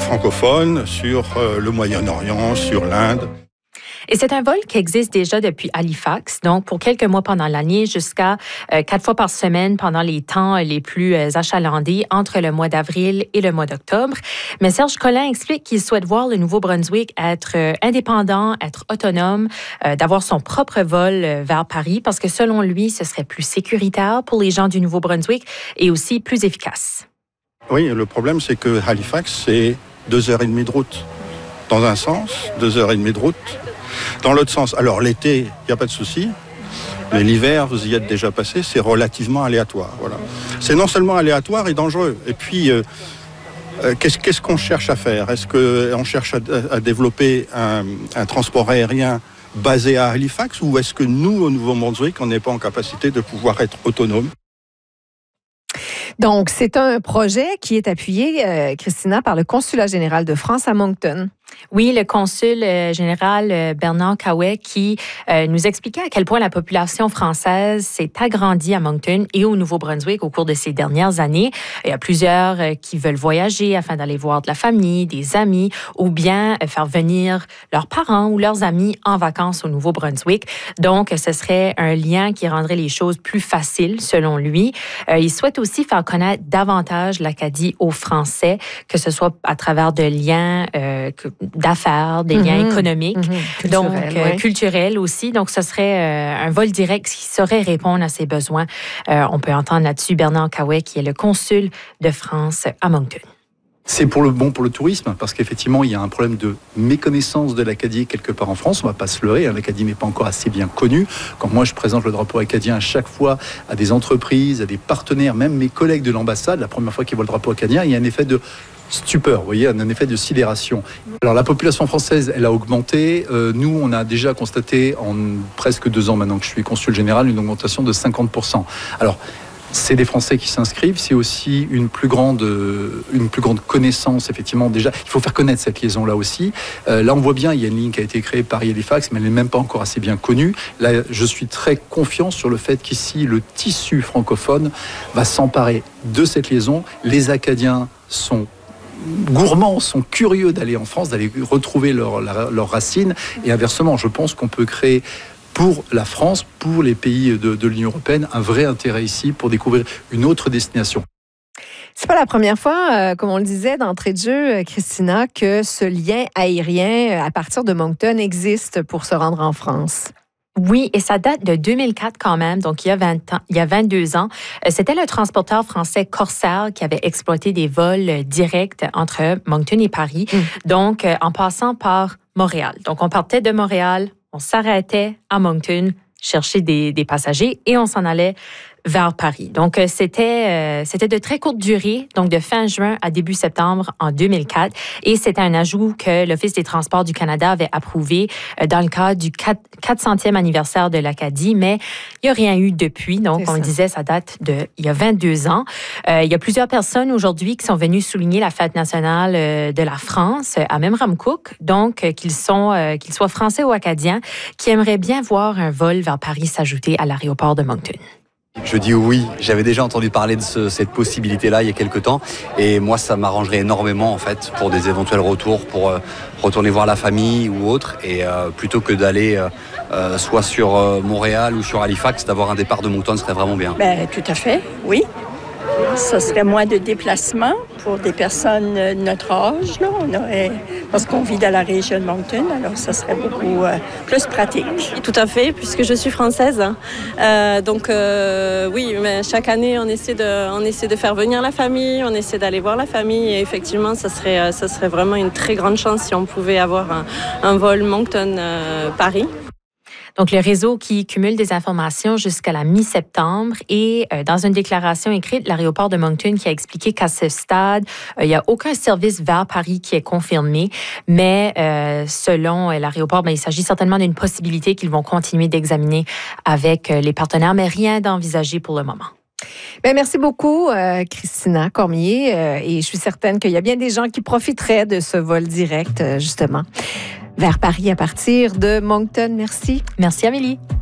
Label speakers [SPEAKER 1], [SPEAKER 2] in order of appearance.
[SPEAKER 1] francophones, sur le Moyen-Orient, sur l'Inde.
[SPEAKER 2] Et c'est un vol qui existe déjà depuis Halifax, donc pour quelques mois pendant l'année, jusqu'à 4 fois par semaine pendant les temps les plus achalandés entre le mois d'avril et le mois d'octobre. Mais Serge Collin explique qu'il souhaite voir le Nouveau-Brunswick être indépendant, être autonome, d'avoir son propre vol vers Paris, parce que selon lui, ce serait plus sécuritaire pour les gens du Nouveau-Brunswick et aussi plus efficace.
[SPEAKER 1] Oui, le problème, c'est que Halifax, c'est 2h30 de route. Dans un sens, 2h30 de route. Dans l'autre sens, alors l'été, il n'y a pas de souci, mais l'hiver, vous y êtes déjà passé, c'est relativement aléatoire. Voilà. C'est non seulement aléatoire et dangereux. Et puis, qu'est-ce qu'on cherche à faire? Est-ce qu'on cherche à développer un transport aérien basé à Halifax, ou est-ce que nous, au Nouveau-Brunswick, on n'est pas en capacité de pouvoir être autonome?
[SPEAKER 3] Donc, c'est un projet qui est appuyé, Christina, par le Consulat général de France à Moncton.
[SPEAKER 2] Oui, le consul général Bernard Cahouet qui nous expliquait à quel point la population française s'est agrandie à Moncton et au Nouveau-Brunswick au cours de ces dernières années. Il y a plusieurs qui veulent voyager afin d'aller voir de la famille, des amis, ou bien faire venir leurs parents ou leurs amis en vacances au Nouveau-Brunswick. Donc, ce serait un lien qui rendrait les choses plus faciles, selon lui. Il souhaite aussi faire connaître davantage l'Acadie aux Français, que ce soit à travers de liens d'affaires, des liens économiques, donc culturels aussi. Donc, ce serait un vol direct qui saurait répondre à ses besoins. On peut entendre là-dessus Bernard Cahouet, qui est le consul de France à Moncton.
[SPEAKER 4] C'est pour le tourisme, parce qu'effectivement, il y a un problème de méconnaissance de l'Acadie quelque part en France. On ne va pas se leurrer, l'Acadie n'est pas encore assez bien connue. Quand moi, je présente le drapeau acadien à chaque fois à des entreprises, à des partenaires, même mes collègues de l'ambassade, la première fois qu'ils voient le drapeau acadien, il y a un effet de stupeur, vous voyez, un effet de sidération. Alors la population française, elle a augmenté. Nous, on a déjà constaté en presque 2 ans maintenant que je suis consul général, une augmentation de 50%. Alors, c'est des Français qui s'inscrivent, c'est aussi une plus grande connaissance, effectivement. Déjà, il faut faire connaître cette liaison-là aussi. Là, on voit bien, il y a une ligne qui a été créée Paris-Halifax, mais elle n'est même pas encore assez bien connue. Là, je suis très confiant sur le fait qu'ici, le tissu francophone va s'emparer de cette liaison. Les Acadiens sont gourmands, sont curieux d'aller en France, d'aller retrouver leurs racines. Et inversement, je pense qu'on peut créer pour la France, pour les pays de l'Union européenne, un vrai intérêt ici pour découvrir une autre destination.
[SPEAKER 3] C'est pas la première fois, comme on le disait d'entrée de jeu, Christina, que ce lien aérien à partir de Moncton existe pour se rendre en France.
[SPEAKER 2] Oui, et ça date de 2004 quand même, donc il y a 22 ans. C'était le transporteur français Corsair qui avait exploité des vols directs entre Moncton et Paris, donc en passant par Montréal. Donc on partait de Montréal, on s'arrêtait à Moncton, chercher des passagers et on s'en allait vers Paris. Donc, c'était de très courte durée, donc de fin juin à début septembre en 2004. Et c'était un ajout que l'Office des transports du Canada avait approuvé dans le cadre du 400e anniversaire de l'Acadie, mais il n'y a rien eu depuis. Donc, on le disait, ça date d'il y a 22 ans. Il y a plusieurs personnes aujourd'hui qui sont venues souligner la fête nationale de la France à Memramcook, donc qu'ils soient français ou acadiens, qui aimeraient bien voir un vol vers Paris s'ajouter à l'aéroport de Moncton.
[SPEAKER 5] Je dis oui, j'avais déjà entendu parler de cette possibilité-là il y a quelques temps et moi ça m'arrangerait énormément en fait pour des éventuels retours, pour retourner voir la famille ou autre et plutôt que d'aller soit sur Montréal ou sur Halifax, d'avoir un départ de Moncton serait vraiment bien.
[SPEAKER 6] Tout à fait, oui. Ça serait moins de déplacements pour des personnes de notre âge, là. Parce qu'on vit dans la région de Moncton, alors ça serait beaucoup plus pratique.
[SPEAKER 7] Tout à fait, puisque je suis française. Oui, mais chaque année, on essaie de faire venir la famille, on essaie d'aller voir la famille. Et effectivement, ça serait vraiment une très grande chance si on pouvait avoir un vol Moncton-Paris.
[SPEAKER 2] Donc, le réseau qui cumule des informations jusqu'à la mi-septembre et dans une déclaration écrite, l'aéroport de Moncton qui a expliqué qu'à ce stade, il n'y a aucun service vers Paris qui est confirmé, mais selon l'aéroport, il s'agit certainement d'une possibilité qu'ils vont continuer d'examiner avec les partenaires, mais rien d'envisagé pour le moment.
[SPEAKER 3] Merci beaucoup, Christina Cormier. Et je suis certaine qu'il y a bien des gens qui profiteraient de ce vol direct, justement, vers Paris à partir de Moncton. Merci.
[SPEAKER 2] Merci, Amélie.